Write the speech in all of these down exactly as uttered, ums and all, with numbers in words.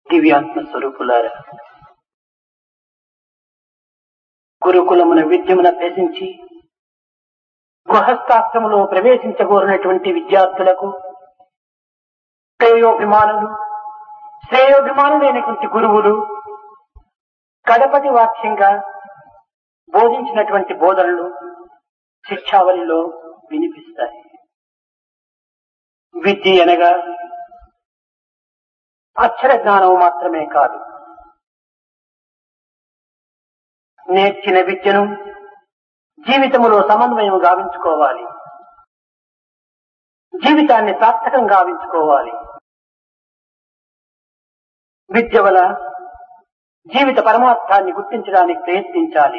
దివ్యాత్మ స్వరూపులారా, గురుకులమున విద్యమున అభ్యసించి గృహస్థాశ్రములో ప్రవేశించగోరినటువంటి విద్యార్థులకు శ్రేయోభిమానులు శ్రేయోభిమానులైనటువంటి గురువులు కడపటి వాక్యంగా బోధించినటువంటి బోధనలు శిక్షావళిలో వినిపిస్తాయి. విద్య అనగా అక్షర జ్ఞానం మాత్రమే కాదు, నేర్చిన విద్యను జీవితములో సమన్వయం గావించుకోవాలి, జీవితాన్ని సార్థకం గావించుకోవాలి. విద్య వల్ల జీవిత పరమార్థాన్ని గుర్తించడానికి ప్రయత్నించాలి.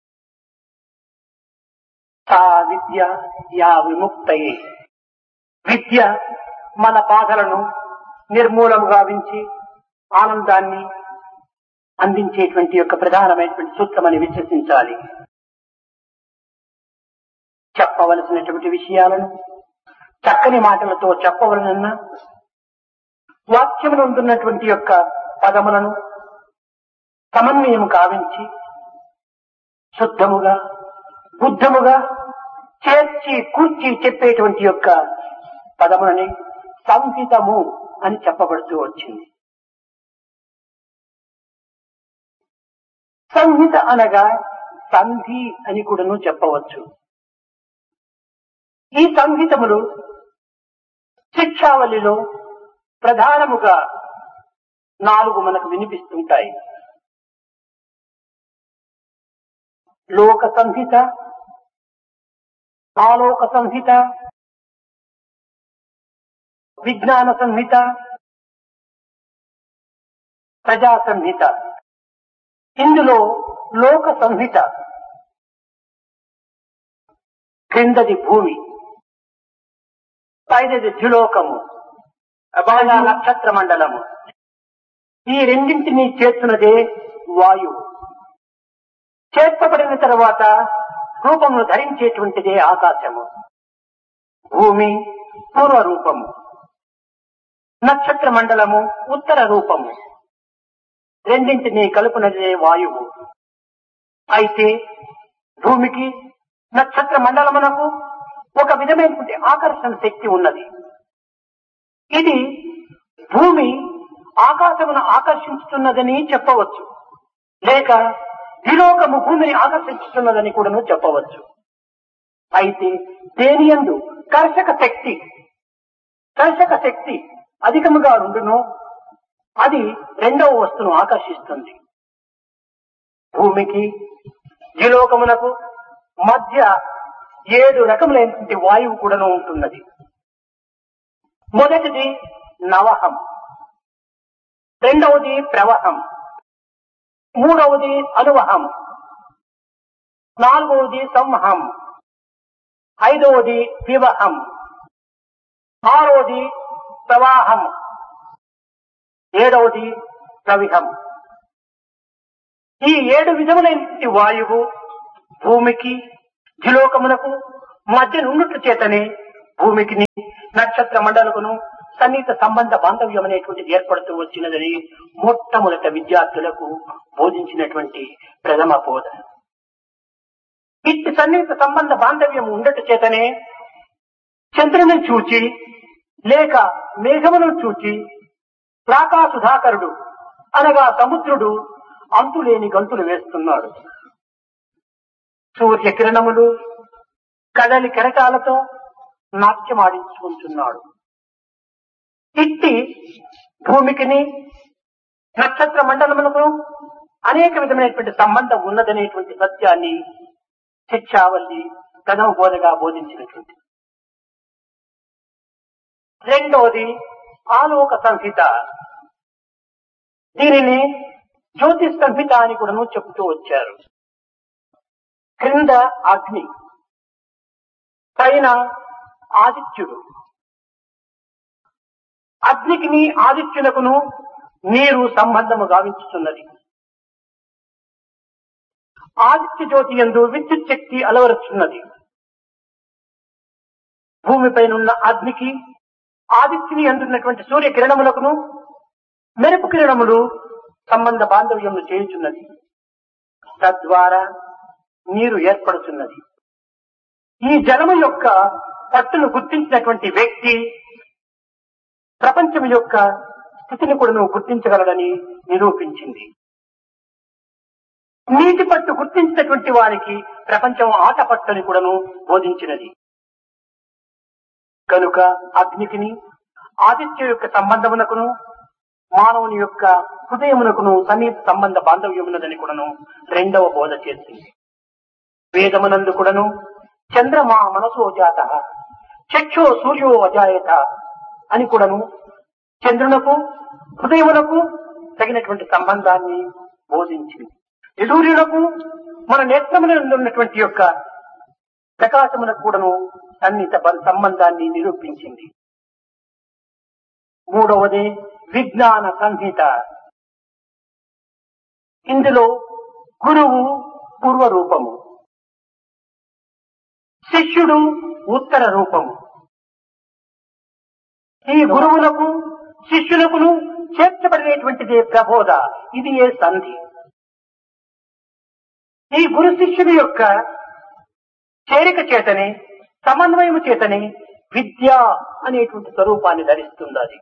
సా విద్య యా విముక్తయే. విద్య మన బాధలను నిర్మూలము గావించి ఆనందాన్ని అందించేటువంటి యొక్క ప్రధానమైనటువంటి సూత్రమని విశ్వసించాలి. చెప్పవలసినటువంటి విషయాలను చక్కని మాటలతో చెప్పవలనన్న వాక్యమునందున్నటువంటి యొక్క పదములను సమన్వయం కావించి శుద్ధముగా బుద్ధముగా చేర్చి కూర్చి చెప్పేటువంటి యొక్క పదములని సంహితము అని చెప్పబడుతూ వచ్చింది. సంహిత అనగా సంధి అని కూడాను చెప్పవచ్చు. ఈ సంహితములు శిక్షావళిలో ప్రధానముగా నాలుగు మనకు వినిపిస్తుంటాయి. లోక సంహిత, ఆలోక సంహిత, విజ్ఞాన సంహిత, ప్రజా సంహిత. ఇందులో లోక సంహిత క్రిందది భూమి, పైదది ద్యులోకము, బాగా నక్షత్ర మండలము. ఈ రెండింటినీ చేర్చున్నదే వాయువు. చేర్చబడిన తర్వాత రూపమును ధరించేటువంటిదే ఆకాశము. భూమి పూర్వ రూపము, నక్షత్ర మండలము ఉత్తర రూపము. రెండింటినీ కలుపునదే వాయువు. అయితే భూమికి నక్షత్ర మండలమునకు ఒక విధమైనటువంటి ఆకర్షణ శక్తి ఉన్నది. ఇది భూమి ఆకాశమును ఆకర్షించుతున్నదని చెప్పవచ్చు, లేక ద్విలోకము భూమిని ఆకర్షించుతున్నదని కూడాను చెప్పవచ్చు. అయితే దేని యందు కర్షక శక్తి కర్షక శక్తి అధికముగా ఉండునో అది రెండవ వస్తువును ఆకర్షిస్తుంది. భూమికి ద్విలోకమునకు మధ్య ఏడు రకములైనటువంటి వాయువు కూడాను ఉంటున్నది. మొదటిది నవహం, రెండవది ప్రవహం, మూడవది అనువహం, నాలుగవది సంవహం, ఐదవది వివహం, ఆరవది ప్రవాహం, ఏడవది ప్రవిహం. ఈ ఏడు విధములైనటువంటి వాయువు భూమికి ద్యులోకమునకు మధ్య నుండుట చేతనే భూమికి నక్షత్ర మండలకును సన్నిహిత సంబంధ బాంధవ్యం అనేటువంటిది ఏర్పడుతూ వచ్చినదని మొట్టమొదట విద్యార్థులకు బోధించినటువంటి ప్రథమ బోధ. ఇట్టి సన్నిహిత సంబంధ బాంధవ్యం ఉండట చేతనే చంద్రుని చూచి లేక మేఘమును చూచి ప్రాకా సుధాకరుడు అనగా సముద్రుడు అంతులేని గంతులు వేస్తున్నాడు. సూర్య కిరణములు కదలి కెరటాలతో నాట్యమాడించుకుంటున్నాడు. ఇట్టి భూమికిని నక్షత్ర మండలములకు అనేక విధమైనటువంటి సంబంధం ఉన్నదనేటువంటి సత్యాన్ని శిక్షావళి ప్రథమ బోధగా బోధించినటువంటి. రెండవది ఆలోక సంహిత. దీనిని జ్యోతిష్ సంహిత అని కూడా చెబుతూ వచ్చారు. క్రింద అగ్ని, పైన ఆదిత్యుడు. అగ్నికిని ఆదిత్యునకును నీరు సంబంధము గావించుతున్నది. ఆదిత్య జ్యోతి యందు విద్యుత్ శక్తి అలవరుచున్నది. భూమిపైనున్న అగ్నికి ఆదిత్యుని అందున్నటువంటి సూర్య కిరణములకును మెరుపు కిరణములు సంబంధ బాంధవ్యములు చేయుచున్నది. తద్వారా నీరు ఏర్పడుతున్నది. ఈ జలము యొక్క పట్టును గుర్తించినటువంటి వ్యక్తి ప్రపంచం యొక్క స్థితిని కూడా గుర్తించగలడని నిరూపించింది. నీటి పట్టు గుర్తించినటువంటి వారికి ప్రపంచం ఆట పట్టని కూడాను బోధించినది. కనుక అగ్నికిని ఆదిత్య యొక్క సంబంధమునకును మానవుని యొక్క హృదయమునకును సన్నిహిత సంబంధ బాంధవ్యమున్నదని కూడాను రెండవ బోధ చేసింది. వేదమునందు కూడాను చంద్రమా మనసో జాత చక్షో సూర్యో అజాయత అని కూడాను చంద్రునకు హృదయమునకు తగినటువంటి సంబంధాన్ని బోధించింది. సూర్యునకు మన నేత్రమునందు ఉన్నటువంటి యొక్క ప్రకాశమునకు కూడాను సన్నిహిత సంబంధాన్ని నిరూపించింది. మూడవది విజ్ఞాన సంహిత. ఇందులో గురువు పూర్వ రూపము, శిష్యుడు ఉత్తర రూపము. ఈ గురువులకు శిష్యులకును చేర్చబడినటువంటిదే ప్రబోధ. ఇది ఏ సంధి. ఈ గురు శిష్యుడి యొక్క చేరిక చేతనే సమన్వయము చేతనే విద్య అనేటువంటి స్వరూపాన్ని ధరిస్తుంది. అది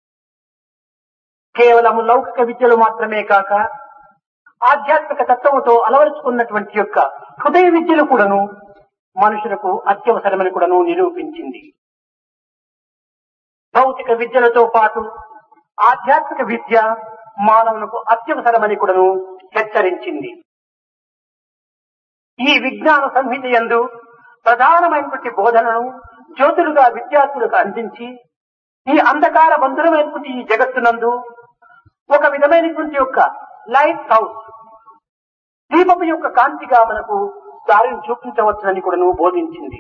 కేవలము లౌకిక విద్యలు మాత్రమే కాక ఆధ్యాత్మిక తత్వముతో అలవరుచుకున్నటువంటి యొక్క హృదయ విద్యలు కూడాను మనుషులకు అత్యవసరమని కూడాను నిరూపించింది. భౌతిక విద్యలతో పాటు ఆధ్యాత్మిక విద్య మానవులకు అత్యవసరమని కూడాను హెచ్చరించింది. ఈ విజ్ఞాన సంహిత యందు ప్రధానమైనటువంటి బోధనను జ్యోతులుగా విద్యార్థులకు అందించి ఈ అంధకార బంధురమైనటువంటి ఈ జగత్తునందు ఒక విధమైనటువంటి యొక్క లైట్ హౌస్ దీపపు యొక్క కాంతిగా మనకు దారిని చూపించవచ్చునని కూడా నువ్వు బోధించింది.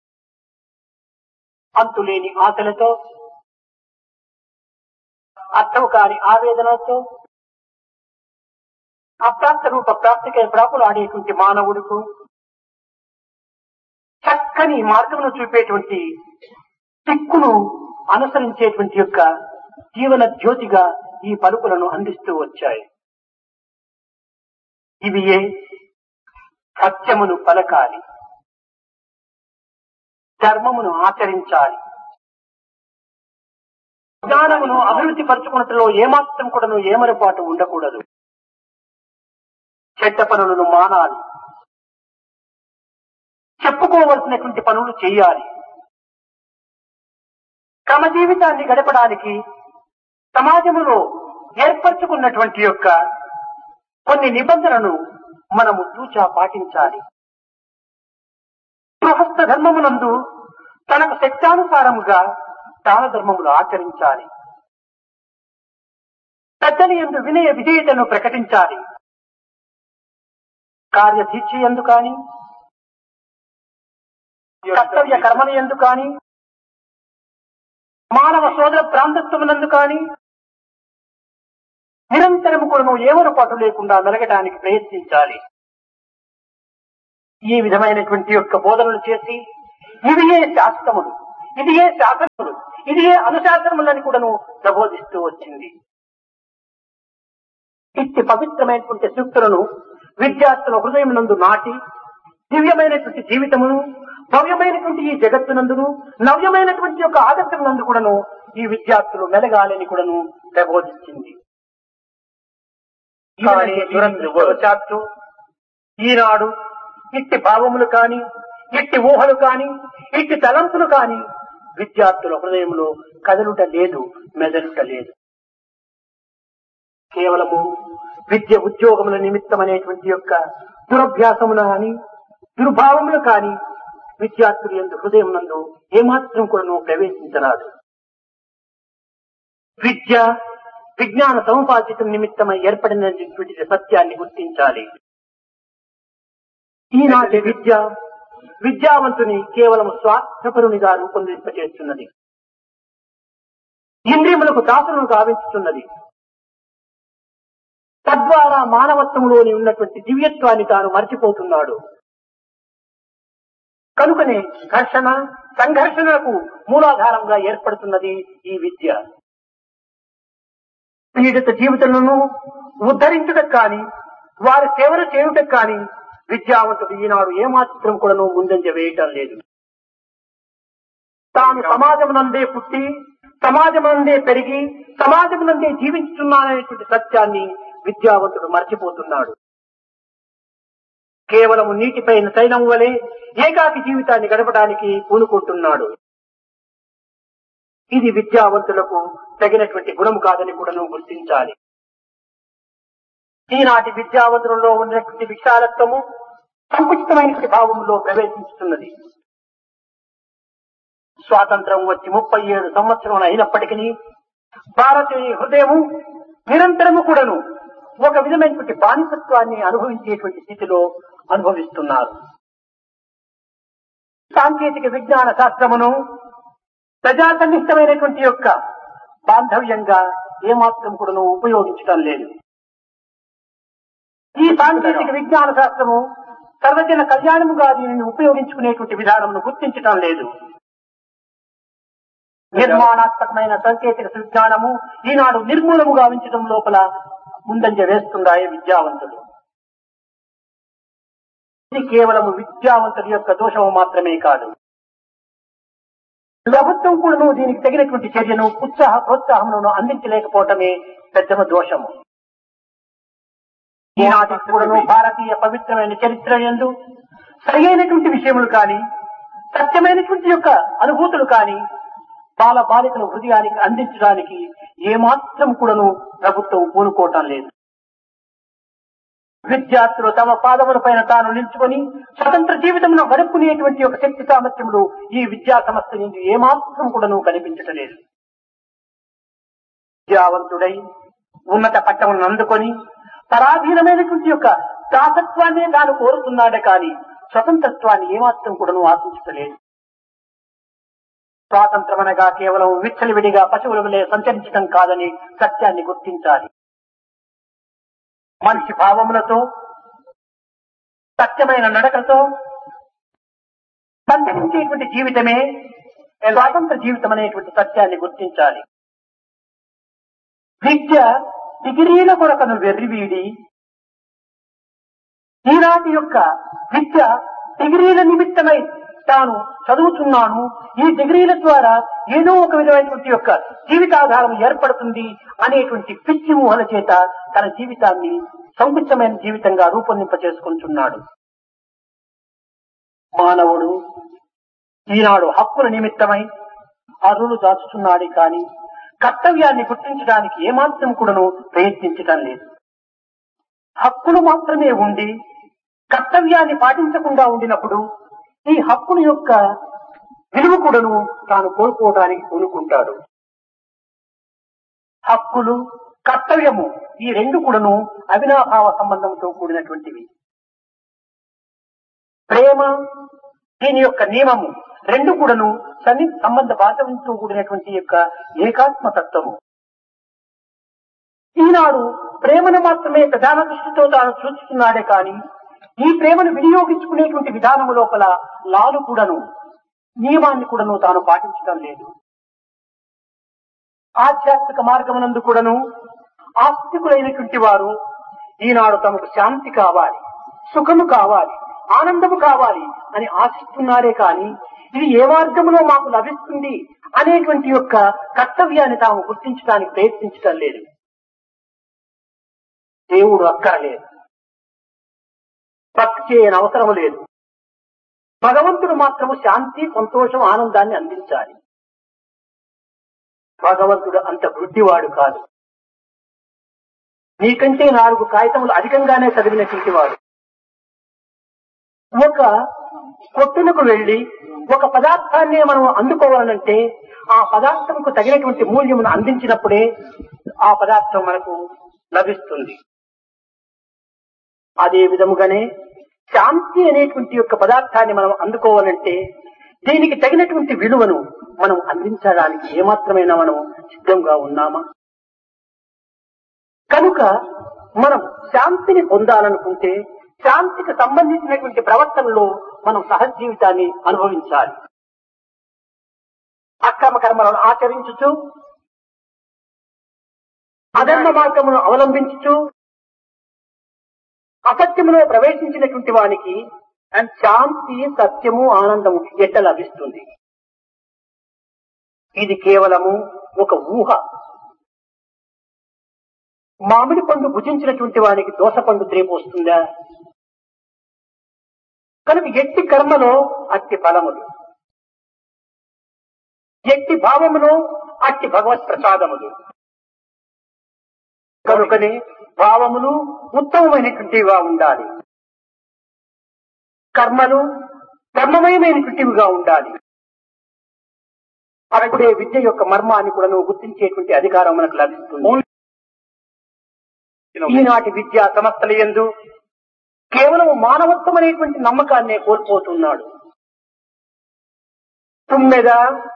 అంతులేని ఆశలతో అర్థం కాని ఆవేదనతో అప్రాప్త రూప ప్రాప్తికై ప్రాకులాడేటువంటి మానవుడికు చక్కని మార్గమును చూపేటువంటి దిక్కును అనుసరించేటువంటి యొక్క జీవన జ్యోతిగా ఈ పలుకులను అందిస్తూ వచ్చాయి. ఇవి ఏ సత్యమును పలకాలి, ధర్మమును ఆచరించాలి, జ్ఞానమును అభివృద్ధి పరచుకున్నట్లో ఏమాత్రం కూడాను ఏమరపాటు ఉండకూడదు, చెడ్డ పనులను మానాలి, చెప్పుకోవలసినటువంటి పనులు చేయాలి. క్రమ జీవితాన్ని గడపడానికి సమాజములో ఏర్పరచుకున్నటువంటి యొక్క కొన్ని నిబంధనలను మనము తూచా పాటించాలి. గృహస్థ ధర్మమునందు తనకు శక్తానుసారముగా దాన ధర్మములు ఆచరించాలి. పెద్దల యందు వినయ విధేయతను ప్రకటించాలి. కార్యదీక్ష యందు కాని కర్తవ్య కర్మల యందు కాని మానవ సోదర ప్రాంతత్వమునందు కాని నిరంతరము కూడా ఏమరపాటు లేకుండా మెలగడానికి ప్రయత్నించాలి. ఈ విధమైనటువంటి యొక్క బోధనలు చేసి ఇవి ఏ శాస్త్రములు, ఇది ఏ శాసనములు, ఇది ఏ అనుశాసనములని కూడాను ప్రబోధిస్తూ వచ్చింది. ఇట్టి పవిత్రమైనటువంటి సూక్తులను విద్యార్థుల హృదయమునందు నాటి దివ్యమైనటువంటి జీవితమును భవ్యమైనటువంటి ఈ జగత్తునందును నవ్యమైనటువంటి యొక్క ఆదర్శమునందు కూడాను ఈ విద్యార్థులు మెలగాలని కూడాను ప్రబోధించింది. కానీ దురదృష్టవశాత్తు ఈనాడు ఇట్టి భావములు కాని, ఇట్టి ఊహలు కాని, ఇట్టి తలంపులు కాని విద్యార్థుల హృదయంలో కదలుట లేదు, మెదలుట లేదు. కేవలము విద్య ఉద్యోగముల నిమిత్తం అనేటువంటి యొక్క దురభ్యాసములు కాని దుర్భావములు కాని విద్యార్థుల యందు హృదయం నందు ఏమాత్రం కూడా ప్రవేశించరాదు. విద్య విజ్ఞాన సముపార్జితం నిమిత్తమై ఏర్పడినటువంటి సత్యాన్ని గుర్తించాలి. ఈనాటి విద్య విద్యావంతుని కేవలం స్వార్థపరునిగా రూపొందింపచేస్తున్నది. ఇంద్రియములకు దాసులను గావించుతున్నది. తద్వారా మానవత్వంలోని ఉన్నటువంటి దివ్యత్వాన్ని తాను మర్చిపోతున్నాడు. కనుకనే ఘర్షణ సంఘర్షణకు మూలాధారంగా ఏర్పడుతున్నది ఈ విద్య. పీడిత జీవితాలను ఉద్ధరించుటకు కానీ వారి సేవలు చేయుటకు కానీ విద్యావంతుడు ఈనాడు ఏమాత్రం కూడా ముందంజ వేయటం లేదు. తాను సమాజమునందే పుట్టి సమాజమునందే పెరిగి సమాజమునందే జీవించుతున్నాననేటువంటి సత్యాన్ని విద్యావంతుడు మర్చిపోతున్నాడు. కేవలం నీటిపైన తైలం వలె ఏకాకి జీవితాన్ని గడపడానికి పూనుకుంటున్నాడు. ఇది విద్యావంతులకు తగినటువంటి గుణం కాదని కూడా నువ్వు గుర్తించాలి. ఈనాటి విద్యావంతులలో ఉన్నటువంటి విశాలత్వము సంకుచితమైనటువంటి భావంలో ప్రవేశించుతున్నది. స్వాతంత్రం వచ్చి ముప్పై ఏడు సంవత్సరం అయినప్పటికీ భారతీయ హృదయము నిరంతరము కూడాను ఒక విధమైనటువంటి బానిసత్వాన్ని అనుభవించేటువంటి స్థితిలో అనుభవిస్తున్నారు. సాంకేతిక విజ్ఞాన శాస్త్రమును ప్రజాసన్నిష్టమైనటువంటి యొక్క బాంధవ్యంగా ఏమాత్రం కూడా ఉపయోగించడం లేదు. ఈ సాంకేతిక విజ్ఞాన శాస్త్రము సర్వజన కళ్యాణముగా దీనిని ఉపయోగించుకునేటువంటి విధానమును గుర్తించడం లేదు. నిర్మాణాత్మకమైన సాంకేతిక విజ్ఞానము ఈనాడు నిర్మూలముగా ఉంచడం లోపల ముందంజ వేస్తున్నాయి విద్యావంతులు. ఇది కేవలము విద్యావంతుల యొక్క దోషము మాత్రమే కాదు, ప్రభుత్వం కూడా దీనికి తగినటువంటి చర్యను ఉత్సాహ ప్రోత్సాహములను అందించలేకపోవటమే పెద్దమ దోషము. ఈనాటికి కూడాను భారతీయ పవిత్రమైన చరిత్ర యందు సరైనటువంటి విషయములు కానీ సత్యమైనటువంటి యొక్క అనుభూతులు కానీ బాల బాలికల హృదయానికి అందించడానికి ఏమాత్రం కూడాను ప్రభుత్వం పూనుకోవటం లేదు. విద్యార్థులు తమ పాదముల పైన తాను నిల్చుకొని స్వతంత్ర జీవితంలో గడుపుకునేటువంటి ఒక శక్తి సామర్థ్యములు ఈ విద్యా సంస్థ నుంచి ఏమాత్రం కూడాను కనిపించటం లేదు. విద్యావంతుడై ఉన్నత పట్టములను అందుకొని పరాధీనమైనటువంటి యొక్క దాసత్వాన్ని తాను కోరుతున్నాడే కానీ స్వతంత్రత్వాన్ని ఏమాత్రం కూడాను ఆశించలేదు. స్వాతంత్రం అనగా కేవలం విచ్చలవిడిగా పశువుల వలె సంచరించడం కాదని సత్యాన్ని గుర్తించాలి. మనిషి భావములతో సత్యమైన నడకతో సంచరించేటువంటి జీవితమే స్వాతంత్ర జీవితం అనేటువంటి సత్యాన్ని గుర్తించాలి. విద్య డిగ్రీల కొరకను వెర్రివీడి ఈనాటి యొక్క విద్య డిగ్రీల నిమిత్తమై తాను చదువుతున్నాను, ఈ డిగ్రీల ద్వారా ఏదో ఒక విధమైనటువంటి యొక్క జీవితాధారం ఏర్పడుతుంది అనేటువంటి పిచ్చి ఊహల చేత తన జీవితాన్ని సంకుచితమైన జీవితంగా రూపొందింప చేసుకుంటున్నాడు. మానవుడు ఈనాడు హక్కుల నిమిత్తమై అరులు దాచుతున్నాడే కాని కర్తవ్యాన్ని గుర్తించడానికి ఏమాత్రం కూడాను ప్రయత్నించడం లేదు. హక్కులు మాత్రమే ఉండి కర్తవ్యాన్ని పాటించకుండా ఉండినప్పుడు ఈ హక్కుల యొక్క విలువ కూడాను తాను కోల్పోవడానికి కోరుకుంటాడు. హక్కులు కర్తవ్యము ఈ రెండు కూడాను అవినాభావ సంబంధంతో కూడినటువంటివి. ప్రేమ దీని యొక్క నియమము రెండు కూడాను సన్ని సంబంధ బాధంతో కూడినటువంటి యొక్క ఏకాత్మ తత్వము. ఈనాడు ప్రేమను మాత్రమే ప్రధాన దృష్టితో తాను చూస్తున్నాడే కాని ఈ ప్రేమను వినియోగించుకునేటువంటి విధానము లోపల లాలు కూడాను నియమాన్ని కూడాను తాను పాటించడం లేదు. ఆధ్యాత్మిక మార్గమునందు కూడాను ఆస్తికులైనటువంటి వారు ఈనాడు తమకు శాంతి కావాలి, సుఖము కావాలి, ఆనందము కావాలి అని ఆశిస్తున్నారే కాని ఇది ఏ మార్గంలో మాకు లభిస్తుంది అనేటువంటి యొక్క కర్తవ్యాన్ని తాము గుర్తించడానికి ప్రయత్నించడం లేదు. దేవుడు అక్కరలేదు, భక్తి చేయని అవసరం లేదు. భగవంతుడు మాత్రము శాంతి, సంతోషం, ఆనందాన్ని అందించాలి. భగవంతుడు అంత వృద్ధివాడు కాదు. నీకంటే నాలుగు కాగితములు అధికంగానే చదివినటువంటి వాడు. ఒక కొట్టునకు వెళ్లి ఒక పదార్థాన్ని మనం అందుకోవాలంటే ఆ పదార్థంకు తగినటువంటి మూల్యమును అందించినప్పుడే ఆ పదార్థం మనకు లభిస్తుంది. అదే విధముగానే శాంతి అనేటువంటి యొక్క పదార్థాన్ని మనం అందుకోవాలంటే దీనికి తగినటువంటి విలువను మనం అందించడానికి ఏమాత్రమైనా మనం సిద్ధంగా ఉన్నామా? కనుక మనం శాంతిని పొందాలనుకుంటే శాంతికి సంబంధించినటువంటి ప్రవర్తనలో మనం సహజ జీవితాన్ని అనుభవించాలి. అక్రమ కర్మలను ఆచరించుచు అధర్మ మార్గమును అవలంబించుచు అసత్యములో ప్రవేశించినటువంటి వానికి శాంతి, సత్యము, ఆనందము ఎట్ట లభిస్తుంది? ఇది కేవలము ఒక ఊహ. మామిడి పండు భుజించినటువంటి వానికి దోస పండు త్రేపు వస్తుందా? కనుక ఎట్టి కర్మలో అట్టి ఫలములు, ఎట్టి భావములో అట్టి భగవత్ ప్రసాదములు. కనుకనే భావములు ఉత్తమమైనటువంటివిగా ఉండాలి, కర్మలు ధర్మమయమైనటువంటివిగా ఉండాలి. అప్పుడే విద్య యొక్క మర్మాన్ని కూడా నువ్వు గుర్తించేటువంటి అధికారం మనకు లభిస్తుంది. ఈనాటి విద్యా సంస్థల యందు కేవలం మానవత్వం అనేటువంటి నమ్మకాన్నే కోల్పోతున్నాడు. తుమ్మెద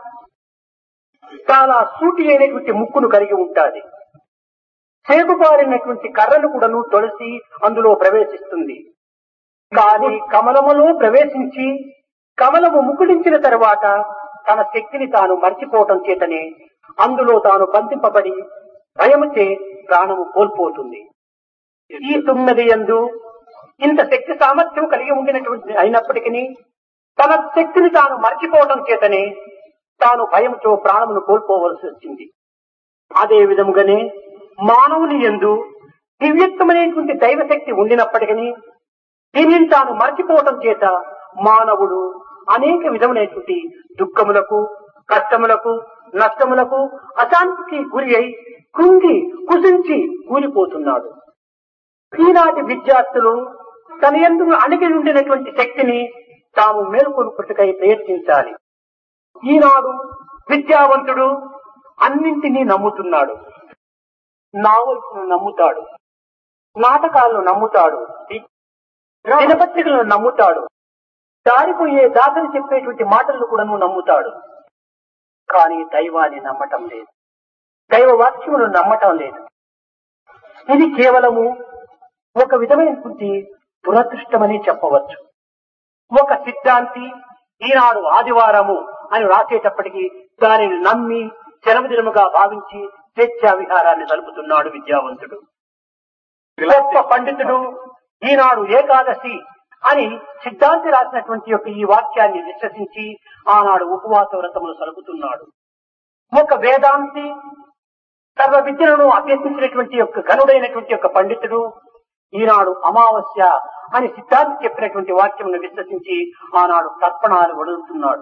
చాలా సూటి అయినటువంటి ముక్కును కలిగి ఉంటాది. చేగుబారినటువంటి కర్రను కూడాను తొలసి అందులో ప్రవేశిస్తుంది. కానీ కమలములో ప్రవేశించి కమలము ముకుడించిన తర్వాత తన శక్తిని తాను మర్చిపోవటం చేతనే అందులో తాను బంధింపబడి భయముచే ప్రాణము కోల్పోతుంది. ఈ తుమ్మెద యందు ఇంత శక్తి సామర్థ్యం కలిగి ఉండినటువంటి అయినప్పటికీ తన శక్తిని తాను మర్చిపోవటం చేతనే తాను భయముతో ప్రాణమును కోల్పోవలసి వచ్చింది. అదే విధముగానే మానవుని యందు దివ్యత్వమైనటువంటి దైవశక్తి ఉండినప్పటికీ దీనిని తాను మర్చిపోవటం చేత మానవుడు అనేక విధములైనటువంటి దుఃఖములకు, కష్టములకు, నష్టములకు, అశాంతికి గురి అయి కృంగి కుసించి కూలిపోతున్నాడు. ఈనాటి విద్యార్థులు తన యందు అణిగి ఉండినటువంటి శక్తిని తాము మేలుకొలుపుటకై ప్రయత్నించాలి. ఈనాడు విద్యావంతుడు అన్నింటినీ నమ్ముతున్నాడు. నావల్స్ను నమ్ముతాడు, నాటకాలను నమ్ముతాడు, దినపత్రికలను నమ్ముతాడు, దారిపోయే దాతలు చెప్పేటువంటి మాటలను కూడా నమ్ముతాడు. కానీ దైవాన్ని నమ్మటం లేదు, దైవ వాక్యమును నమ్మటం లేదు. ఇది కేవలము ఒక విధమైనటువంటి దురదృష్టమని చెప్పవచ్చు. ఒక సిద్ధాంతి ఈనాడు ఆదివారము అని రాసేటప్పటికీ దానిని నమ్మి జన్మదినముగా భావించి స్వేచ్ఛా విహారాన్ని జరుపుతున్నాడు విద్యావంతుడు. గొప్ప పండితుడు ఈనాడు ఏకాదశి అని సిద్ధాంతి రాసినటువంటి యొక్క ఈ వాక్యాన్ని విశ్వసించి ఆనాడు ఉపవాస వ్రతములు సలుపుతున్నాడు. ఒక వేదాంతి సర్వ విద్యలను అభ్యసించినటువంటి యొక్క ఘనుడైనటువంటి యొక్క పండితుడు ఈనాడు అమావాస్య అని సిద్ధాంతి చెప్పినటువంటి వాక్యమును విశ్వసించి ఆనాడు తర్పణాలు వదులుతున్నాడు.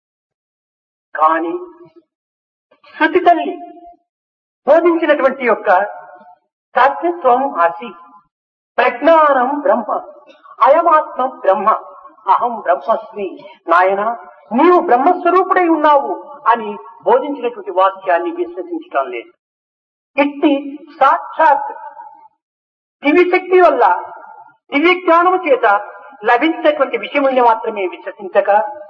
కానీ శృతి తల్లి బోధించినటువంటి యొక్క సత్యత్వం అసి, ప్రజ్ఞానం బ్రహ్మ, అయమాత్మ బ్రహ్మ, అహం బ్రహ్మస్మి, నాయన నీవు బ్రహ్మస్వరూపుడై ఉన్నావు అని బోధించినటువంటి వాక్యాన్ని విశ్వసించటం లేదు. ఇట్టి సాక్షాత్ దివ్యశక్తి వల్ల దివ్య జ్ఞానము చేత లభించినటువంటి విషయముల్ని మాత్రమే విశ్వసించక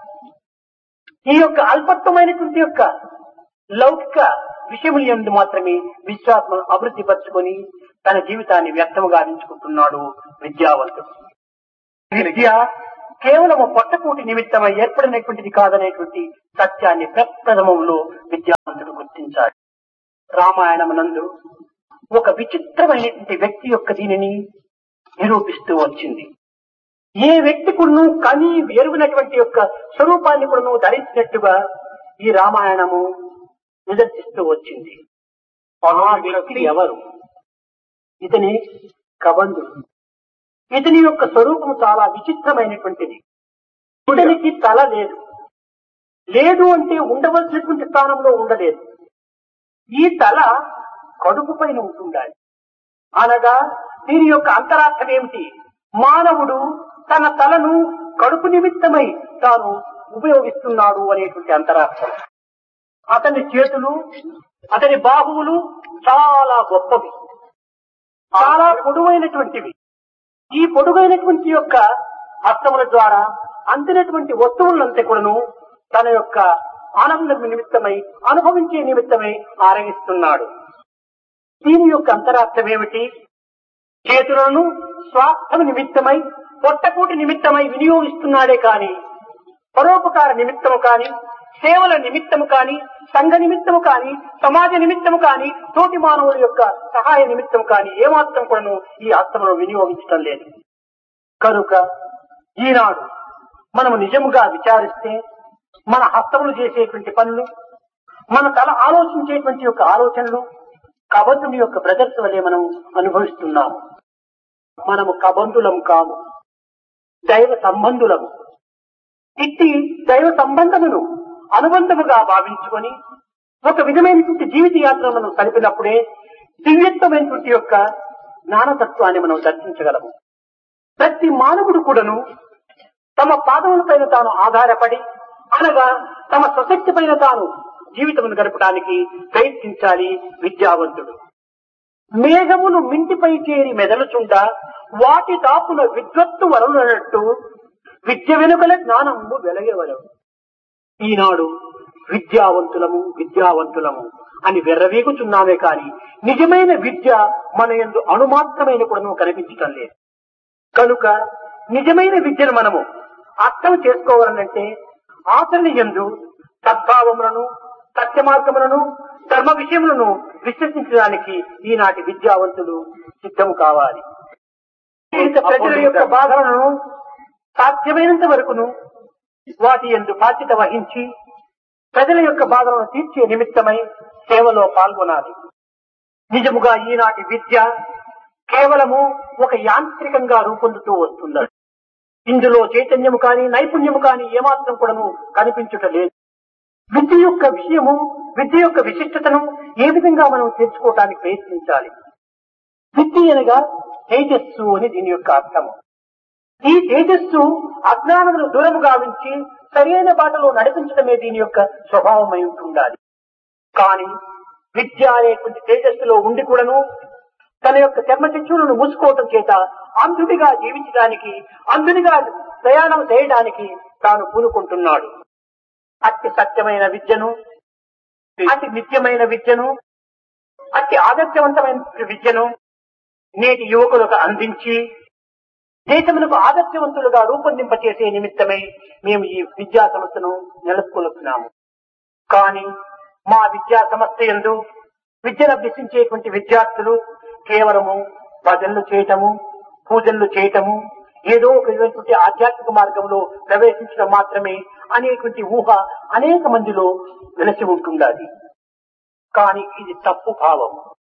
ఈ యొక్క అల్పత్వమైనటువంటి యొక్క లౌకిక విషయముల యందు మాత్రమే విశ్వాసమును అభివృద్ధి పరుచుకొని తన జీవితాన్ని వ్యర్థముగా గావించుకుంటున్నాడు విద్యావంతుడు. విద్య కేవలము పొట్టకూటి నిమిత్తమై ఏర్పడినటువంటిది కాదనేటువంటి సత్యాన్ని ప్రప్రథమంలో విద్యావంతుడు గుర్తించాడు. రామాయణమునందు ఒక విచిత్రమైనటువంటి వ్యక్తి యొక్క దీనిని నిరూపిస్తూ వచ్చింది. ఏ వ్యక్తి కూడాను కని ఎరుగినటువంటి యొక్క స్వరూపాన్ని కూడాను ధరించినట్టుగా ఈ రామాయణము నిదర్శిస్తూ వచ్చింది. ఆ వ్యక్తి ఎవరు? ఇతని కబంధుడు. ఇతని యొక్క స్వరూపం చాలా విచిత్రమైనటువంటిది. ఇతనికి తల లేదు, లేదు అంటే ఉండవలసినటువంటి స్థానంలో ఉండలేదు. ఈ తల కడుపు పైన ఉంటుండాలి. అనగా దీని యొక్క అంతరార్థం ఏమిటి? మానవుడు తన తలను కడుపు నిమిత్తమై తాను ఉపయోగిస్తున్నాడు అనేటువంటి అంతరార్థం. అతని చేతులు, అతని బాహువులు చాలా గొప్పవి, చాలా పొడవైనటువంటివి. ఈ పొడుగైనటువంటి యొక్క హస్తముల ద్వారా అందినటువంటి వస్తువులంతా కూడాను తన యొక్క ఆనంద నిమిత్తమై, అనుభవించే నిమిత్తమై ఆరగిస్తున్నాడు. దీని యొక్క అంతరార్థం ఏమిటి? చేతులను స్వార్థం నిమిత్తమై, పొట్టకూటి నిమిత్తమై వినియోగిస్తున్నాడే కాని పరోపకార నిమిత్తము కాని సేవల నిమిత్తము కాని, సంఘ నిమిత్తము కాని, సమాజ నిమిత్తము కాని, తోటి మానవుల యొక్క సహాయ నిమిత్తము కాని ఏమాత్రం కూడాను ఈ హస్తమును వినియోగించడం లేదు. కనుక ఈనాడు మనము నిజముగా విచారిస్తే మన హస్తములు చేసేటువంటి పనులు, మన తల ఆలోచించేటువంటి యొక్క ఆలోచనలు కబంధుని యొక్క బ్రదర్స్ వలె మనం అనుభవిస్తున్నాము. మనము కబంధులం కాము, దైవ సంబంధులము. ఇట్టి దైవ సంబంధమును అనుబంధముగా భావించుకొని ఒక విధమైనటువంటి జీవిత యాత్ర మనం కలిపినప్పుడే దివ్యత్వమైనటువంటి యొక్క జ్ఞానతత్వాన్ని మనం దర్శించగలము. ప్రతి మానవుడు కూడాను తమ పాదములపైన తాను ఆధారపడి, అనగా తమ స్వశక్తి పైన తాను జీవితమును గడపడానికి ప్రయత్నించాలి విద్యావంతుడు. మేఘములు మింటిపై చేరి మెదలుచుండ వాటి దాపున విద్వత్తు వలనట్టు విద్య వెనుకల జ్ఞానము వెలగవలవు. ఈనాడు విద్యావంతులము విద్యావంతులము అని వెర్రవీగుచున్నామే కాని నిజమైన విద్య మన యందు అణుమాత్రమైన కూడా కనిపించటం లేదు. కనుక నిజమైన విద్యను మనము అర్థం చేసుకోవాలంటే ఆచరణ యందు సద్భావములను, సత్య మార్గములను, ధర్మ విషయములను విశ్వసించడానికి ఈనాటి విద్యావంతులు సిద్ధము కావాలి. ప్రజల యొక్క బాధలను సాధ్యమైనంత వరకును వాటి యందు బాధ్యత వహించి ప్రజల యొక్క బాధలను తీర్చే నిమిత్తమై సేవలో పాల్గొనాలి. నిజముగా ఈనాటి విద్య కేవలము ఒక యాంత్రికంగా రూపొందుతూ వస్తున్నది. ఇందులో చైతన్యము కాని, నైపుణ్యము కాని ఏమాత్రం కూడాను కనిపించుట లేదు. విద్య యొక్క విషయము, విద్య యొక్క విశిష్టతను ఏ విధంగా మనం తెలుసుకోవడానికి ప్రయత్నించాలి. విద్య అనగా తేజస్సు అని దీని యొక్క అర్థము. ఈ తేజస్సు అజ్ఞానమును దూరము గావించి సరైన బాటలో నడిపించడమే దీని యొక్క స్వభావమై ఉంటుండాలి. కానీ విద్య అనేటువంటి తేజస్సులో ఉండి కూడాను తన యొక్క చర్మచక్షులను మూసుకోవటం చేత అంధుడిగా జీవించడానికి, అంధుడిగా ప్రయాణం చేయడానికి తాను పూనుకుంటున్నాడు. అతి సత్యమైన విద్యను, అతి నిత్యమైన విద్యను, అతి ఆదర్శవంతమైన విద్యను నేటి యువకులకు అందించి దేశమునకు ఆదర్శవంతులుగా రూపొందింపచేసే నిమిత్తమై మేము ఈ విద్యా సంస్థను నెలకొల్పుతున్నాము. కానీ మా విద్యా సంస్థ యందు విద్యను అభ్యసించేటువంటి విద్యార్థులు కేవలము భజనలు చేయటము, పూజలు చేయటము, ఏదో ఒక విధమైనటువంటి ఆధ్యాత్మిక మార్గంలో ప్రవేశించడం మాత్రమే అనేటువంటి ఊహ అనేక మందిలో వెలసి ఉంటుండాలి. కానీ ఇది తప్పు భావం,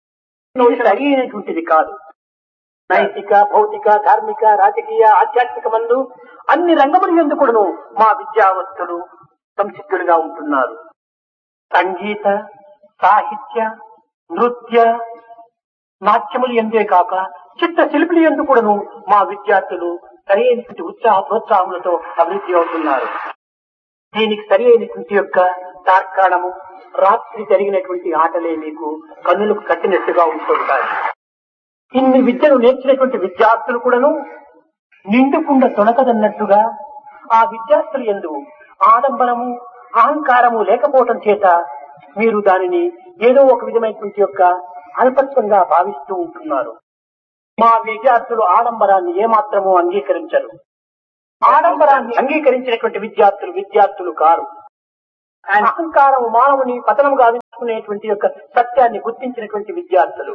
సరి అయినటువంటిది కాదు. నైతిక, భౌతిక, ధార్మిక, రాజకీయ, ఆధ్యాత్మిక మందు అన్ని రంగముల యందు కూడాను మా విద్యావంతులు సంసిద్ధులుగా ఉంటున్నారు. సంగీత, సాహిత్య, నృత్య, నాట్యములు ఎందే కాక చిత్ర శిల్పులు యందు కూడాను మా విద్యార్థులు సరి అయినటువంటి ఉత్సాహ ప్రోత్సాహములతో అభివృద్ధి అవుతున్నారు. దీనికి సరి అయినటువంటి యొక్క తార్కాణము రాత్రి జరిగినటువంటి ఆటలే మీకు కన్నులకు కట్టినట్టుగా ఉంటుంటాయి. ఇన్ని విద్యను నేర్చినటువంటి విద్యార్థులు కూడాను నిండుకుండా తొణకదన్నట్టుగా ఆ విద్యార్థులు యందు ఆడంబరము, అహంకారము లేకపోవటం చేత మీరు దానిని ఏదో ఒక విధమైనటువంటి యొక్క అల్పత్వంగా భావిస్తూ ఉంటున్నారు. మా విద్యార్థులు ఆడంబరాన్ని ఏమాత్రము అంగీకరించరు. ఆడంబరాన్ని అంగీకరించినటువంటి విద్యార్థులు విద్యార్థులు కారు. అహంకారము మానవుని పతనము గావించుకునేటువంటి యొక్క సత్యాన్ని గుర్తించినటువంటి విద్యార్థులు.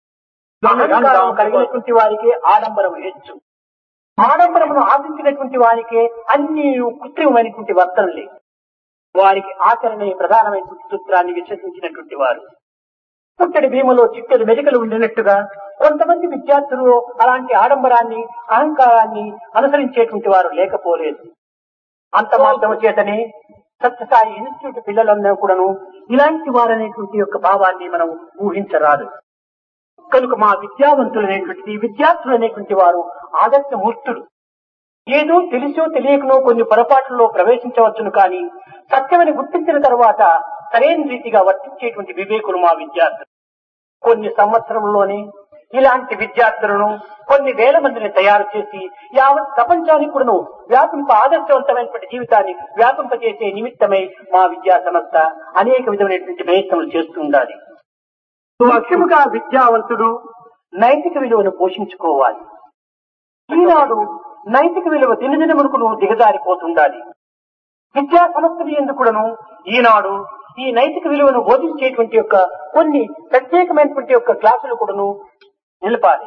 అహంకారం కలిగినటువంటి వారికే ఆడంబరం హెచ్చు. ఆడంబరమును ఆశించినటువంటి వారికే అన్ని కృత్రిమైనటువంటి వర్తనలే. వారికి ఆచరణే ప్రధానమైనటువంటి సూత్రాన్ని విశ్వసించినటువంటి వారు. పుట్టడి భీమలో చిట్టెడు మెలికలు ఉండినట్టుగా కొంతమంది విద్యార్థులు అలాంటి ఆడంబరాన్ని, అహంకారాన్ని అనుసరించేటువంటి వారు లేకపోలేదు. అంత మాత్రము చేతనే సత్యసాయి ఇన్స్టిట్యూట్ పిల్లలందరూ కూడాను ఇలాంటి వారనేటువంటి యొక్క భావాన్ని మనం ఊహించరాదు. కనుక మా విద్యావంతులు అనేటువంటి విద్యార్థులు అనేటువంటి వారు ఆదర్శమూర్తులు. ఏదో తెలిసో తెలియకనో కొన్ని పొరపాట్లలో ప్రవేశించవచ్చును, కానీ సత్యమని గుర్తించిన తర్వాత సరైన రీతిగా వర్తించేటువంటి వివేకులు మా విద్యార్థులు. కొన్ని సంవత్సరంలోనే ఇలాంటి విద్యార్థులను కొన్ని వేల మందిని తయారు చేసి యావత్ ప్రపంచానికి కూడాను వ్యాపింప ఆదర్శవంతమైనటువంటి జీవితాన్ని వ్యాపింపజేసే నిమిత్తమై మా విద్యా సంస్థ అనేక విధమైనటువంటి ప్రయత్నాలు చేస్తూ ఉండాలి. ముఖ్యముగా విద్యావంతుడు నైతిక విలువను పోషించుకోవాలి. ఈనాడు నైతిక విలువ దినదినమునకు దిగజారిపోతుండాలి. విద్యా సంస్థలు ఎందుకును ఈనాడు ఈ నైతిక విలువను బోధించేటువంటి యొక్క కొన్ని ప్రత్యేకమైనటువంటి యొక్క క్లాసులు కూడాను నిలపాలి.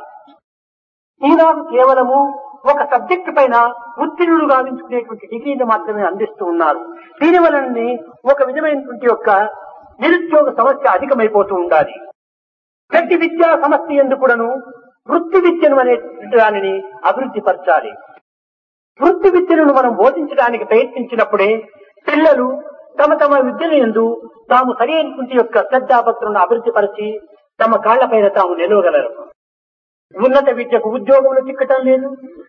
ఈనాడు కేవలము ఒక సబ్జెక్టు పైన ఉత్తీర్ణులు గావించుకునేటువంటి డిగ్రీని మాత్రమే అందిస్తూ ఉన్నారు. దీని వలన ఒక విధమైనటువంటి యొక్క నిరుద్యోగ సమస్య అధికమైపోతూ ఉండాలి. ప్రతి విద్యా సమస్య ఎందుకును వృత్తి విద్యను అనే దానిని అభివృద్ధి పరచాలి. వృత్తి విద్యను మనం బోధించడానికి ప్రయత్నించినప్పుడే పిల్లలు తమ తమ విద్యను యందు తాము సరి అయినటువంటి యొక్క శ్రద్ధాభక్తులను అభివృద్ధి పరిచి తమ కాళ్లపైన తాము నిలవగలరు. ఉన్నత విద్యకు ఉద్యోగంలో చిక్కటం లేదు,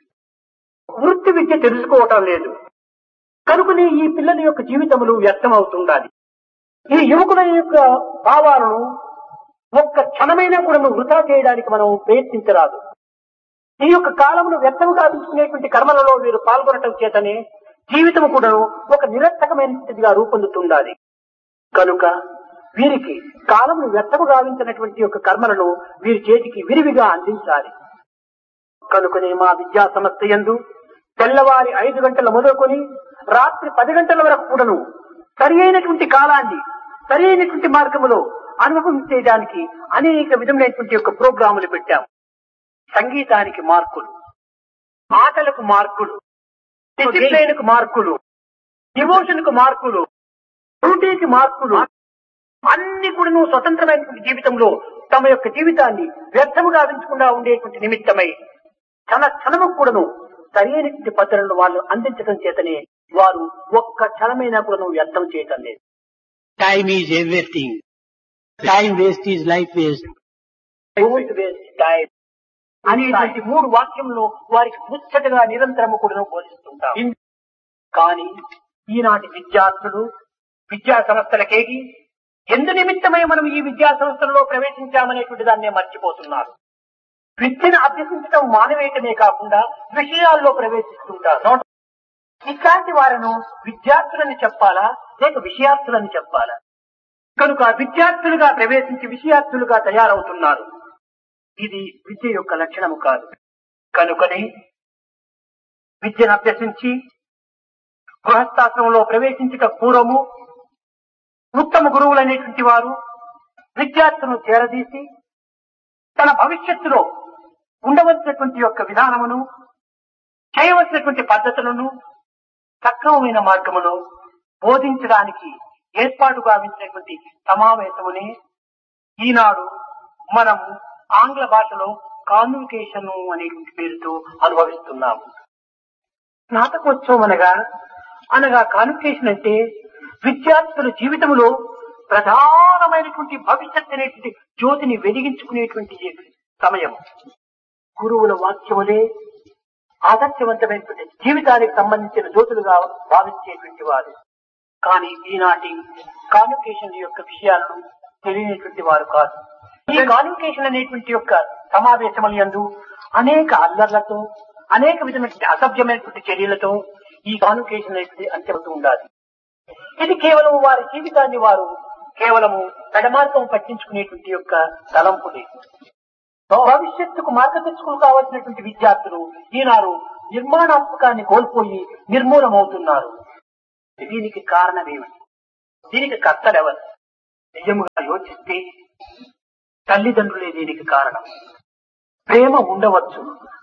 వృత్తి విద్య తెలుసుకోవటం లేదు. కనుకనే ఈ పిల్లల యొక్క జీవితములు వ్యర్థమవుతుండాలి. ఈ యువకుల యొక్క భావాలను ఒక్క క్షణమైనా కూడా వృధా చేయడానికి మనం ప్రయత్నించరాదు. ఈ యొక్క కాలమును వ్యర్థము గావించుకునేటువంటి కర్మలలో వీరు పాల్గొనటం చేతనే జీవితం కూడా ఒక నిరర్థకమైనదిగా రూపొందుతుండాలి. కనుక వీరికి కాలమును వ్యర్థము గావించినటువంటి యొక్క కర్మలను వీరి చేతికి విరివిగా అందించాలి. కనుకనే మా విద్యా సంస్థ యందు తెల్లవారి ఐదు గంటల మొదలుకొని రాత్రి పది గంటల వరకు కూడాను సరి అయినటువంటి కాలాన్ని సరి అయినటువంటి మార్గములో అనుభవం చేయడానికి అనేక విధములైనటువంటి యొక్క ప్రోగ్రాములు పెట్టాం. సంగీతానికి మార్కులు, ఆటలకు మార్కులు, డిసిప్లైన్ కు మార్కులు, డివోషన్ కు మార్కులు, డ్యూటీకి మార్కులు, అన్ని కూడా స్వతంత్రమైనటువంటి జీవితంలో తమ యొక్క జీవితాన్ని వ్యర్థము గావించకుండా ఉండేటువంటి నిమిత్తమై క్షణ క్షణము కూడాను సరైనటువంటి పద్ధతులను వాళ్ళు అందించడం చేతనే వారు ఒక్క క్షణమైనా కూడా వ్యర్థం చేయటం లేదు. Time is everything. Time waste is life waste. Don't waste time అనేటువంటి మూడు వాక్యంలో వారికి ముచ్చటగా నిరంతరము కూడా బోధిస్తుంటాం. కానీ ఈనాటి విద్యార్థులు విద్యా సంస్థలకేగి ఎందు నిమిత్తమై మనం ఈ విద్యా సంస్థలలో ప్రవేశించామనేటువంటి దాన్నే మర్చిపోతున్నారు. విద్యను అభ్యసించడం మానవేయటమే కాకుండా విషయాల్లో ప్రవేశిస్తుంటారు. ఇట్లాంటి వారిను విద్యార్థులని చెప్పాలా లేక విషయార్థులని చెప్పాలా? కనుక విద్యార్థులుగా ప్రవేశించి విషయార్థులుగా తయారవుతున్నారు. ఇది విద్య యొక్క లక్షణము కాదు. కనుకనే విద్యను అభ్యసించి గృహస్థాశ్రమంలో ప్రవేశించక పూర్వము ఉత్తమ గురువులైనటువంటి వారు విద్యార్థులను చేరదీసి తన భవిష్యత్తులో ఉండవలసినటువంటి యొక్క విధానమును చేయవలసినటువంటి పద్ధతులను సక్రమమైన మార్గములో బోధించడానికి ఏర్పాటు గావించినటువంటి సమావేశమునే ఈనాడు మనము ఆంగ్ల భాషలో కాన్వికేషన్ అనేటువంటి పేరుతో అనుభవిస్తున్నాము. స్నాతకోత్సవం అనగా అనగా కాన్వికేషన్ అంటే విద్యార్థుల జీవితంలో ప్రధానమైనటువంటి భవిష్యత్ అనేటువంటి జ్యోతిని వెలిగించుకునేటువంటి సమయం. గురువుల వాక్యములే ఆదర్శవంతమైనటువంటి జీవితానికి సంబంధించిన జ్యోతులుగా భావించేటువంటి వారు. కానీ ఈనాటి కాన్వికేషన్ యొక్క విషయాలను తెలియనటువంటి వారు కాదు. ఈ కాన్వికేషన్ అనేటువంటి యొక్క సమావేశముల యందు అనేక అల్లర్లతో అనేక విధమైనటువంటి అసభ్యమైనటువంటి చర్యలతో ఈ కాన్వికేషన్ అనేది అంతమవుతూ ఉండాలి. ఇది కేవలం వారి జీవితాన్ని వారు కేవలము పెడమార్గం పట్టించుకునేటువంటి యొక్క తలంపులే. భవిష్యత్తుకు మార్గదర్శకులు కావాల్సినటువంటి విద్యార్థులు ఈనాడు నిర్మాణాత్మకాన్ని కోల్పోయి నిర్మూలమవుతున్నారు. దీనికి కారణమేమిటి? దీనికి కర్తలెవరు? నిజముగా యోచిస్తే తల్లిదండ్రులే దీనికి కారణం. ప్రేమ ఉండవచ్చు,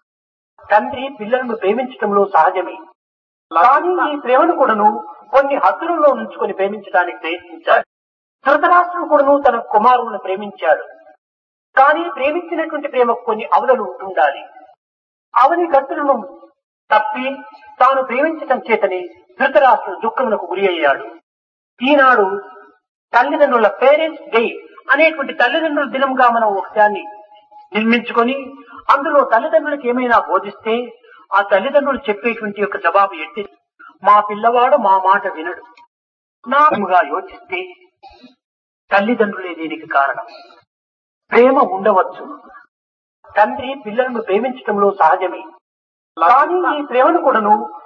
తండ్రి పిల్లలను ప్రేమించడంలో సహజమే. కానీ ఈ ప్రేమను కూడాను కొన్ని హద్దులలో ఉంచుకొని ప్రేమించడానికి ప్రయత్నించారు. ధృతరాష్ట్రుడు కూడాను తన కుమారులను ప్రేమించాడు. కానీ ప్రేమించినటువంటి ప్రేమకు కొన్ని అవధులు ఉంటుండాలి. అవని గట్టులను తప్పి తాను ప్రేమించటం చేతని ధృతరాష్ట్రుడు దుఃఖములకు గురి అయ్యాడు. ఈనాడు తల్లిదండ్రుల పేరెంట్స్ డే అనేటువంటి తల్లిదండ్రుల దినంగా మనం ఒకదాన్ని నిర్మించుకొని అందులో తల్లిదండ్రులకు ఏమైనా బోధిస్తే ఆ తల్లిదండ్రులు చెప్పేటువంటి యొక్క జవాబు ఎట్టి మా పిల్లవాడు మా మాట వినడు. నాగా యోచిస్తే తల్లిదండ్రులే దీనికి కారణం. ప్రేమ ఉండవచ్చు, తండ్రి పిల్లలను ప్రేమించడంలో సహజమే. కానీ ఈ ప్రేమను కూడాను